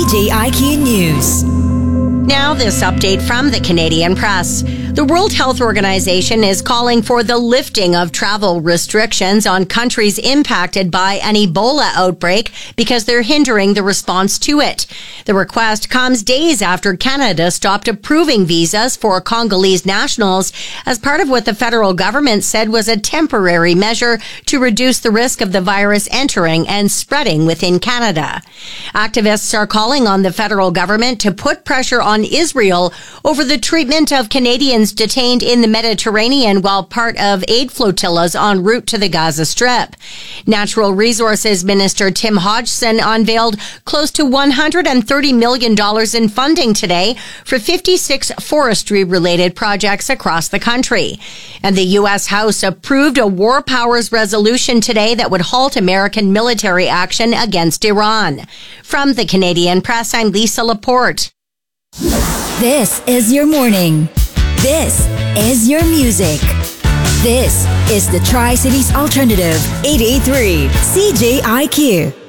CJIQ News. Now, this update from the Canadian Press. The World Health Organization is calling for the lifting of travel restrictions on countries impacted by an Ebola outbreak because they're hindering the response to it. The request comes days after Canada stopped approving visas for Congolese nationals as part of what the federal government said was a temporary measure to reduce the risk of the virus entering and spreading within Canada. Activists are calling on the federal government to put pressure on Israel over the treatment of Canadians detained in the Mediterranean while part of aid flotillas en route to the Gaza Strip. Natural Resources Minister Tim Hodgson unveiled close to $130 million in funding today for 56 forestry-related projects across the country. And the U.S. House approved a war powers resolution today that would halt American military action against Iran. From the Canadian Press, I'm Lisa Laporte. This is your morning. This is your music. This is the Tri-Cities Alternative 883 CJIQ.